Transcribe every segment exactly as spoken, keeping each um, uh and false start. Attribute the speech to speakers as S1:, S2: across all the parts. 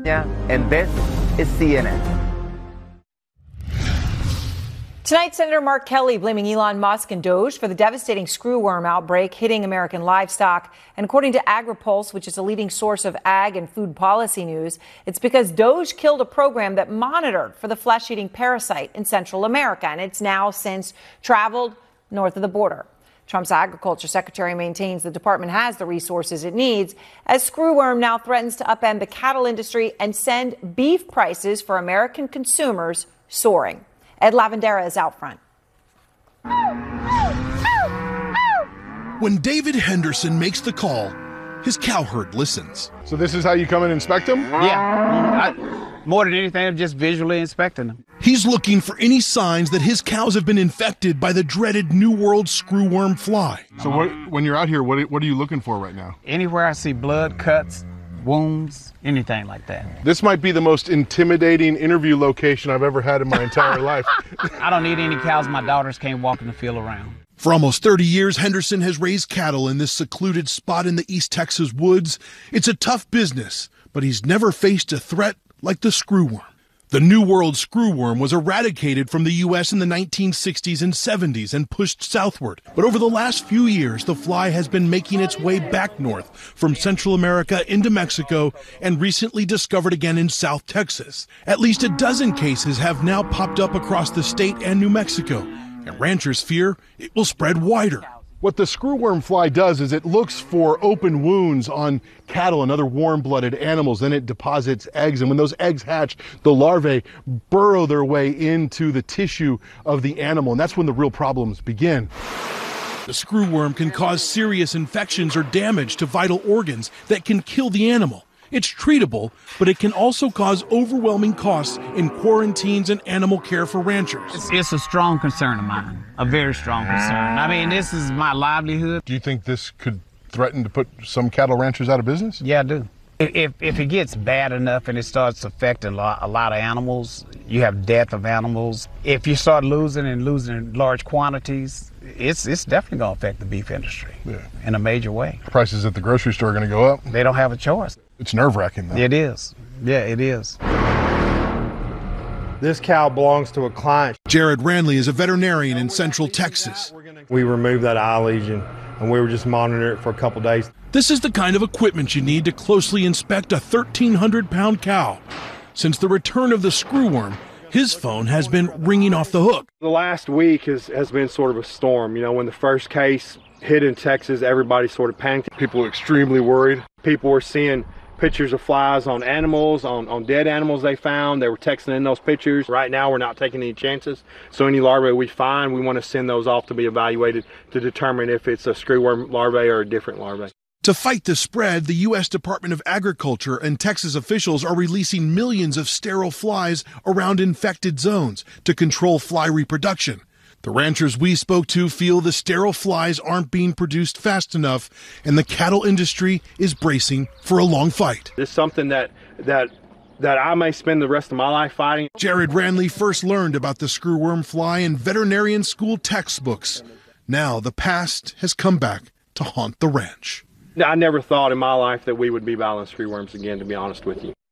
S1: And this is C N N.
S2: Tonight, Senator Mark Kelly blaming Elon Musk and Doge for the devastating screwworm outbreak hitting American livestock. And according to AgriPulse, which is a leading source of ag and food policy news, it's because Doge killed a program that monitored for the flesh-eating parasite in Central America. And it's now since traveled north of the border. Trump's agriculture secretary maintains the department has the resources it needs as screwworm now threatens to upend the cattle industry and send beef prices for American consumers soaring. Ed Lavandera is out front.
S3: When David Henderson makes the call, his cow herd listens.
S4: So this is how you come and inspect them?
S5: Yeah. I, more than anything, I'm just visually inspecting them.
S3: He's looking for any signs that his cows have been infected by the dreaded New World screwworm fly.
S4: So what, when you're out here, what, what are you looking for right now?
S5: Anywhere I see blood, cuts, wounds, anything like that.
S4: This might be the most intimidating interview location I've ever had in my entire life.
S5: I don't need any cows my daughters can't walk in the field around.
S3: For almost thirty years, Henderson has raised cattle in this secluded spot in the East Texas woods. It's a tough business, but he's never faced a threat like the screwworm. The New World screwworm was eradicated from the U S in the nineteen sixties and seventies and pushed southward. But over the last few years, the fly has been making its way back north from Central America into Mexico and recently discovered again in South Texas. At least a dozen cases have now popped up across the state and New Mexico, and ranchers fear it will spread wider.
S4: What the screwworm fly does is it looks for open wounds on cattle and other warm-blooded animals. Then it deposits eggs, and when those eggs hatch, the larvae burrow their way into the tissue of the animal, and that's when the real problems begin.
S3: The screwworm can cause serious infections or damage to vital organs that can kill the animal. It's treatable, but it can also cause overwhelming costs in quarantines and animal care for ranchers.
S5: It's, it's a strong concern of mine, a very strong concern. I mean, this is my livelihood.
S4: Do you think this could threaten to put some cattle ranchers out of business?
S5: Yeah, I do. If, if it gets bad enough and it starts affecting a lot, a lot of animals, you have death of animals. If you start losing and losing in large quantities, it's it's definitely going to affect the beef industry yeah. in a major way.
S4: Prices at the grocery store are going to go up.
S5: They don't have a choice.
S4: It's nerve-wracking, though.
S5: It is. Yeah, it is.
S6: This cow belongs to a client.
S3: Jared Ranley is a veterinarian in Central Texas.
S6: We removed that eye lesion, and we were just monitoring it for a couple days.
S3: This is the kind of equipment you need to closely inspect a thirteen hundred pound cow. Since the return of the screwworm, his phone has been ringing off the hook.
S6: The last week has, has been sort of a storm. You know, when the first case hit in Texas, everybody sort of panicked.
S4: People were extremely worried.
S6: People were seeing pictures of flies on animals, on, on dead animals they found. They were texting in those pictures. Right now, we're not taking any chances. So any larvae we find, we want to send those off to be evaluated to determine if it's a screwworm larvae or a different larvae.
S3: To fight the spread, the U S Department of Agriculture and Texas officials are releasing millions of sterile flies around infected zones to control fly reproduction. The ranchers we spoke to feel the sterile flies aren't being produced fast enough, and the cattle industry is bracing for a long fight.
S6: It's something that that that I may spend the rest of my life fighting.
S3: Jared Ranley first learned about the screwworm fly in veterinarian school textbooks. Now the past has come back to haunt the ranch.
S6: I never thought in my life that we would be battling screwworms again, to be honest with you.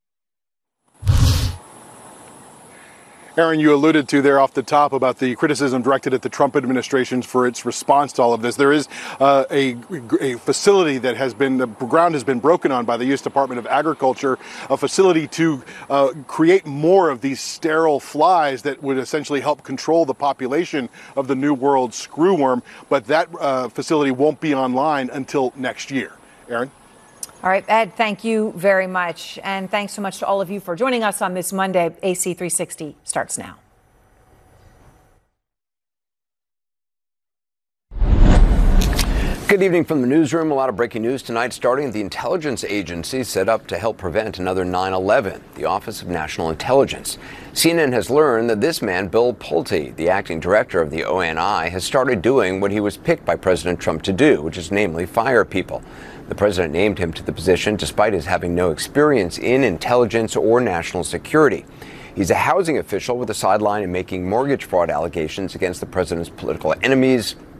S4: Aaron, you alluded to there off the top about the criticism directed at the Trump administration for its response to all of this. There is uh, a, a facility that has been, the ground has been broken on by the U S Department of Agriculture, a facility to uh, create more of these sterile flies that would essentially help control the population of the New World screwworm. But that uh, facility won't be online until next year. Aaron?
S2: All right, Ed, thank you very much. And thanks so much to all of you for joining us on this Monday. A C three sixty starts now.
S7: Good evening from the newsroom. A lot of breaking news tonight, starting the intelligence agency set up to help prevent another nine eleven, the Office of National Intelligence. C N N has learned that this man, Bill Pulte, the acting director of the O N I, has started doing what he was picked by President Trump to do, which is namely fire people. The president named him to the position despite his having no experience in intelligence or national security. He's a housing official with a sideline in making mortgage fraud allegations against the president's political enemies.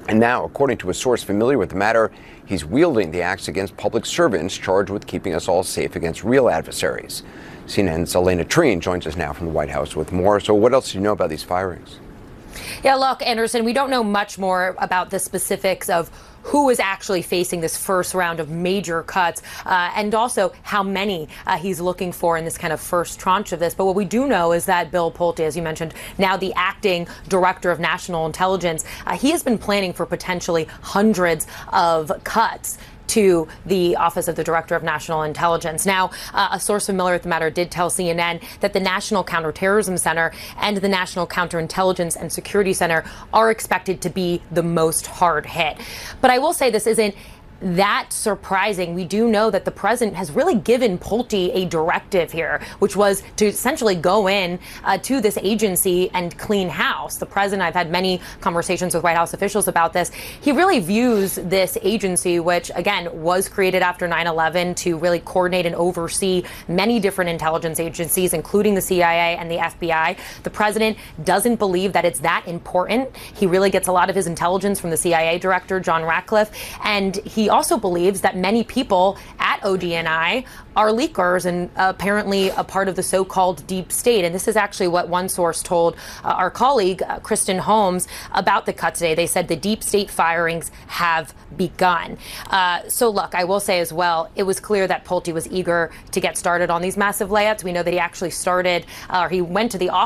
S7: And now, according to a source familiar with the matter, he's wielding the axe against public servants charged with keeping us all safe against real adversaries. C N N's Elena Treen joins us now from the White House with more. So what else do you know about these firings?
S8: Yeah, look, Anderson, we don't know much more about the specifics of who is actually facing this first round of major cuts, uh, and also how many uh, he's looking for in this kind of first tranche of this. But what we do know is that Bill Pulte, as you mentioned, now the acting director of national intelligence, uh, he has been planning for potentially hundreds of cuts to the Office of the Director of National Intelligence. Now, uh, a source familiar with the matter did tell C N N that the National Counterterrorism Center and the National Counterintelligence and Security Center are expected to be the most hard hit. But I will say this isn't that surprising. We do know that the president has really given Pulte a directive here, which was to essentially go in uh, to this agency and clean house. The president, I've had many conversations with White House officials about this. He really views this agency, which again was created after nine eleven to really coordinate and oversee many different intelligence agencies, including the C I A and the F B I. The president doesn't believe that it's that important. He really gets a lot of his intelligence from the C I A director, John Ratcliffe, and he also believes that many people at O D N I are leakers and apparently a part of the so-called deep state. And this is actually what one source told uh, our colleague, uh, Kristen Holmes, about the cut today. They said the deep state firings have begun. Uh, so look, I will say as well, it was clear that Pulte was eager to get started on these massive layups. We know that he actually started, uh, or he went to the office